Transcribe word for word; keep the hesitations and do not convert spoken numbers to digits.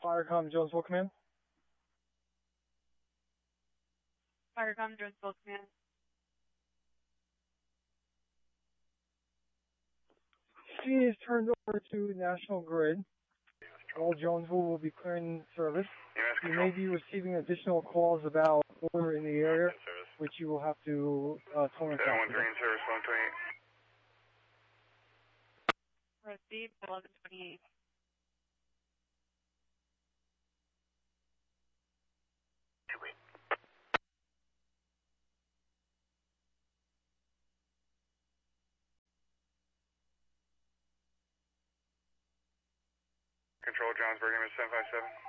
Firecom Jonesville Command. Firecom Jonesville Command. Scene is turned over to National Grid. All Jonesville will be clearing service. You may be receiving additional calls about order in the area, which you will have to uh, tone us seven one three in service, one twenty-eight. Received, eleven twenty-eight. Control, Johnsburg, image seven five seven.